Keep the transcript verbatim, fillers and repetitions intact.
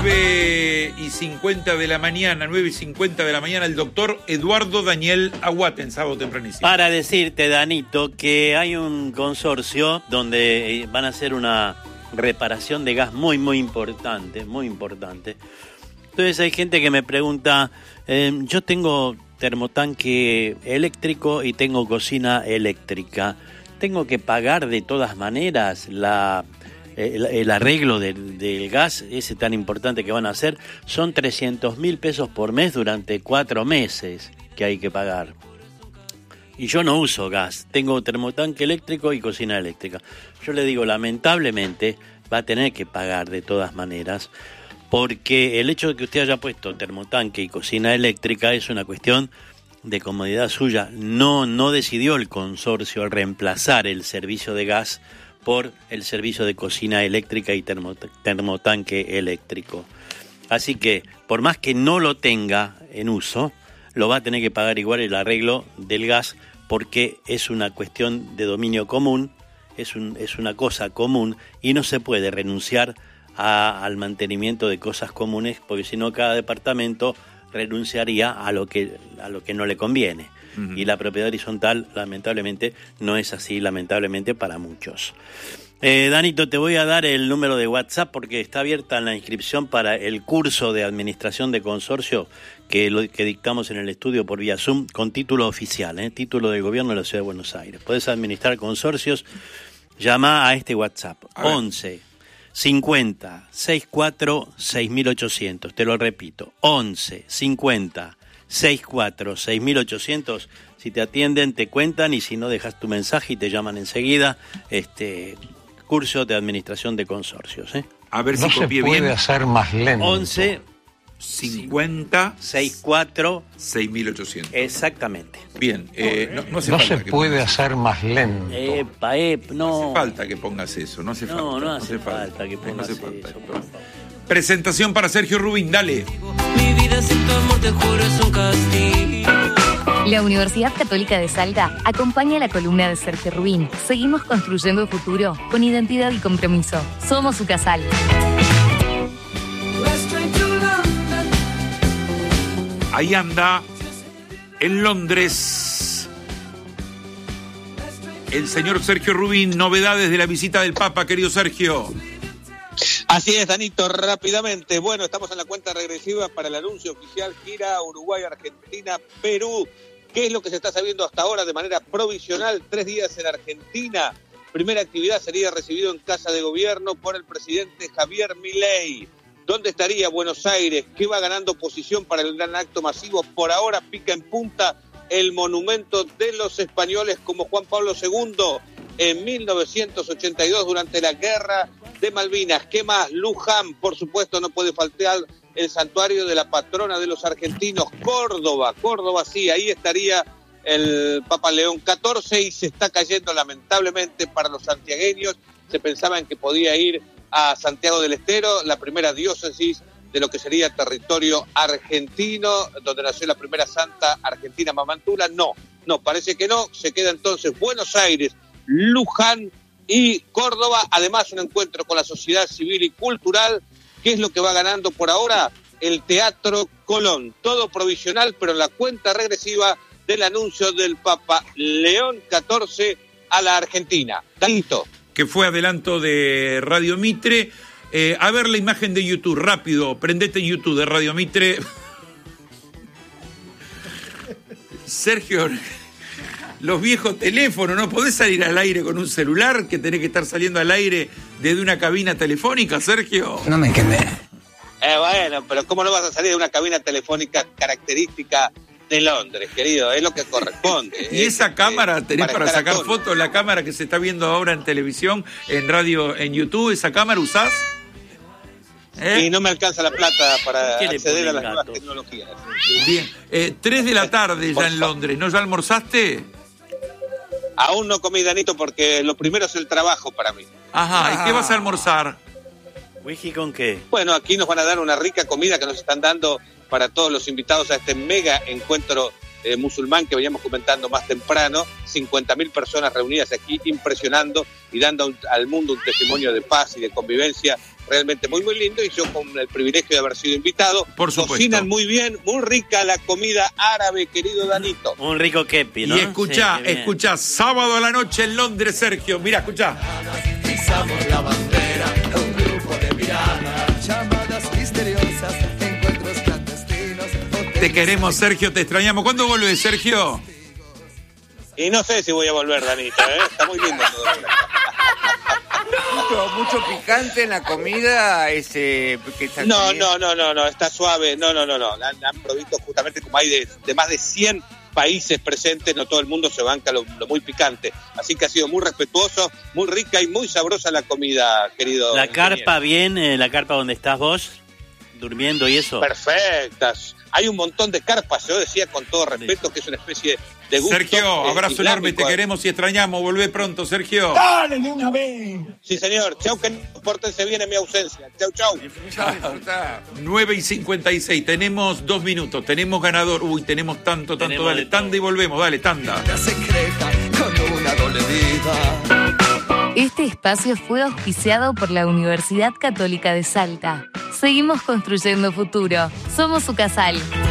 nueve y cincuenta de la mañana, nueve y cincuenta de la mañana, el doctor Eduardo Daniel Aguate, en sábado tempranísimo. Para decirte, Danito, que hay un consorcio donde van a hacer una reparación de gas muy, muy importante, muy importante. Entonces hay gente que me pregunta, eh, yo tengo termotanque eléctrico y tengo cocina eléctrica, ¿tengo que pagar de todas maneras la... El, el arreglo del, del gas, ese tan importante que van a hacer? Son trescientos mil pesos por mes durante cuatro meses que hay que pagar. Y yo no uso gas, tengo termotanque eléctrico y cocina eléctrica. Yo le digo, lamentablemente va a tener que pagar de todas maneras, porque el hecho de que usted haya puesto termotanque y cocina eléctrica es una cuestión de comodidad suya. No, no decidió el consorcio reemplazar el servicio de gas por el servicio de cocina eléctrica y termotanque eléctrico. Así que, por más que no lo tenga en uso, lo va a tener que pagar igual el arreglo del gas, porque es una cuestión de dominio común, es, un, es una cosa común, y no se puede renunciar a, al mantenimiento de cosas comunes, porque si no cada departamento renunciaría a lo que, a lo que no le conviene. Uh-huh. Y la propiedad horizontal, lamentablemente, no es así, lamentablemente para muchos. Eh, Danito, te voy a dar el número de WhatsApp porque está abierta la inscripción para el curso de administración de consorcio que, lo, que dictamos en el estudio por vía Zoom con título oficial, ¿eh? Título del gobierno de la Ciudad de Buenos Aires. Puedes administrar consorcios, llama a este WhatsApp, once cincuenta sesenta y cuatro seis mil ochocientos, te lo repito, once cincuenta sesenta y cuatro seis mil ochocientos. Si te atienden, te cuentan, y si no, dejas tu mensaje y te llaman enseguida. Este curso de administración de consorcios, ¿eh? A ver si no se puede bien. hacer más lento. once cincuenta sesenta y cuatro seis mil ochocientos. Exactamente. Bien, eh, no, no, hace no falta se que puede pongas hacer más lento. Epa, epa, no. No hace falta que pongas eso, no hace no, falta. No, no hace hace falta, falta que pongas no hace falta eso, por favor. Presentación para Sergio Rubín, dale. Mi vida sin tu amor, te juro, es un castigo. La Universidad Católica de Salta acompaña la columna de Sergio Rubín. Seguimos construyendo el futuro con identidad y compromiso. Somos su casal. Ahí anda, en Londres, el señor Sergio Rubín. Novedades de la visita del Papa, querido Sergio. Así es, Danito, rápidamente. Bueno, estamos en la cuenta regresiva para el anuncio oficial, gira Uruguay, Argentina, Perú. ¿Qué es lo que se está sabiendo hasta ahora de manera provisional? Tres días en Argentina. Primera actividad sería recibido en Casa de Gobierno por el presidente Javier Milei. ¿Dónde estaría Buenos Aires? ¿Qué va ganando posición para el gran acto masivo? Por ahora pica en punta el monumento de los españoles como Juan Pablo segundo en mil novecientos ochenta y dos durante la Guerra de Malvinas. ¿Qué más? Luján, por supuesto, no puede faltar el santuario de la patrona de los argentinos, Córdoba. Córdoba, sí, ahí estaría el Papa León catorce y se está cayendo lamentablemente para los santiagueños. Se pensaba en que podía ir a Santiago del Estero, la primera diócesis de lo que sería territorio argentino, donde nació la primera santa argentina, Mamantula. No, no, parece que no. Se queda entonces Buenos Aires, Luján y Córdoba. Además, un encuentro con la sociedad civil y cultural. ¿Qué es lo que va ganando por ahora? El Teatro Colón. Todo provisional, pero en la cuenta regresiva del anuncio del Papa León catorce a la Argentina. Danito. Que fue adelanto de Radio Mitre. Eh, a ver la imagen de YouTube, rápido, prendete en YouTube de Radio Mitre. Sergio, los viejos teléfonos, ¿no podés salir al aire con un celular? Que tenés que estar saliendo al aire desde una cabina telefónica, Sergio. No me quemé. Eh, bueno, pero ¿cómo no vas a salir de una cabina telefónica característica de Londres, querido? Es lo que corresponde. ¿Y esa es, cámara eh, tenés para, para sacar fotos? La cámara que se está viendo ahora en televisión, en radio, en YouTube, ¿esa cámara usás? ¿Eh? Y no me alcanza la plata para acceder a las gato? nuevas tecnologías. Bien, eh, tres de la tarde ya en Londres, ¿no? ¿Ya almorzaste? Aún no comí, Danito, porque lo primero es el trabajo para mí. Ajá, ah. ¿Y qué vas a almorzar? ¿Whisky con qué? Bueno, aquí nos van a dar una rica comida que nos están dando para todos los invitados a este mega encuentro eh, musulmán que veníamos comentando más temprano. cincuenta mil personas reunidas aquí, impresionando y dando un, al mundo un testimonio de paz y de convivencia realmente muy, muy lindo, y yo con el privilegio de haber sido invitado. Por supuesto. Cocinan muy bien, muy rica la comida árabe, querido Danito. Un rico kepi, ¿no? Y escuchá, Sí, qué bien. escuchá, sábado a la noche en Londres, Sergio. Mira, escuchá. Pisamos la bandera, un grupo de miradas, llamadas misteriosas, encuentros clandestinos. Te queremos, Sergio, te extrañamos. ¿Cuándo vuelves, Sergio? Y no sé si voy a volver, Danito, ¿eh? Está muy lindo todo. Mucho, mucho picante en la comida. Ese, que está No, comiendo. no, no, no, no, está suave. No, no, no, no. La, la han provisto justamente, como hay de, de más de cien países presentes, no todo el mundo se banca lo, lo muy picante. Así que ha sido muy respetuoso, muy rica y muy sabrosa la comida, querido. La ingeniero. carpa bien, eh, la carpa donde estás vos, durmiendo y eso. Perfectas. Hay un montón de carpas, yo decía con todo respeto que es una especie de gusto. Sergio, eh, abrazo enorme, te islámico. queremos y extrañamos. Volvé pronto, Sergio. ¡Dale de una vez! Sí, señor. Chau, que pórtense bien en mi ausencia. Chau, chau. nueve y cincuenta y seis, tenemos dos minutos, tenemos ganador. Uy, tenemos tanto, tanto. Tenemos Dale, de todo. tanda y volvemos, dale, tanda. Vida secreta con una doble vida. Este espacio fue auspiciado por la Universidad Católica de Salta. Seguimos construyendo futuro. Somos su casal.